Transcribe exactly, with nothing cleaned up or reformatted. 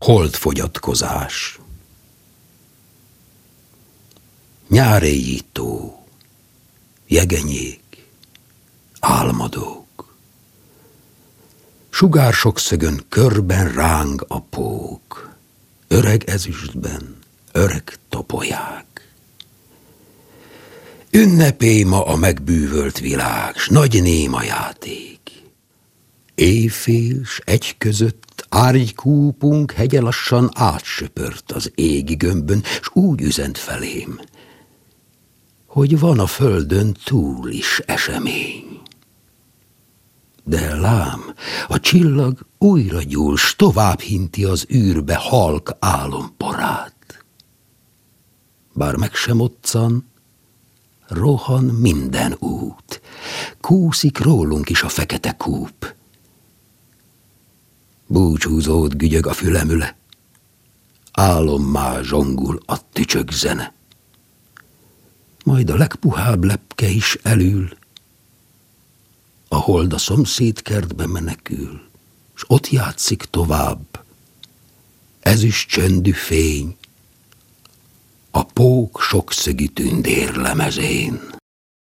Holdfogyatkozás. Nyáréi tó, jegenyék, álmodók. Sugársok szögön körben ráng a pók, öreg ezüstben, öreg topolyák. Ünnepé ma a megbűvölt világ, s nagy néma játék. Éjfél, s egy között árgykúpunk hegye lassan átsöpört az égi gömbön, s úgy üzent felém, hogy van a földön túl is esemény. De lám, a csillag újra gyúl, s tovább hinti az űrbe halk álomporát. Bár meg sem moccan, rohan minden út, kúszik rólunk is a fekete kúp. Búcsúzót gügyög a fülemüle, álommá zsongul a tücsök zene. Majd a legpuhább lepke is elül, a hold a szomszéd kertbe menekül, s ott játszik tovább, ezüst csöndű fény, a pók sokszögi tündér lemezén.